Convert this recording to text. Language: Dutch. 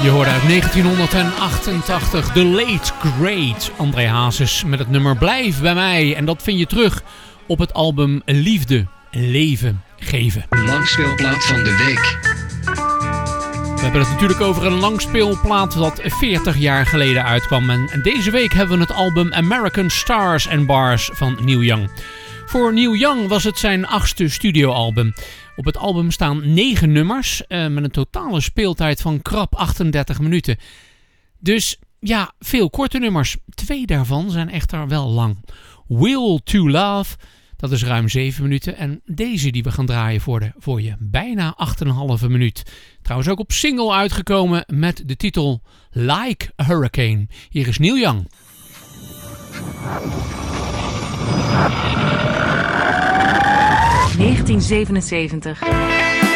Je hoorde uit 1988 The Late Great André Hazes met het nummer Blijf bij mij. En dat vind je terug op het album Liefde, Leven, Geven. Langspeelplaat van de week. We hebben het natuurlijk over een langspeelplaat dat 40 jaar geleden uitkwam. En deze week hebben we het album American Stars and Bars van Neil Young. Voor Neil Young was het zijn 8e studioalbum. Op het album staan 9 nummers met een totale speeltijd van krap 38 minuten. Dus ja, veel korte nummers. 2 daarvan zijn echter wel lang. Will to Love, dat is ruim 7 minuten. En deze die we gaan draaien voor je bijna 8,5 minuut. Trouwens ook op single uitgekomen met de titel Like a Hurricane. Hier is Neil Young. 1977.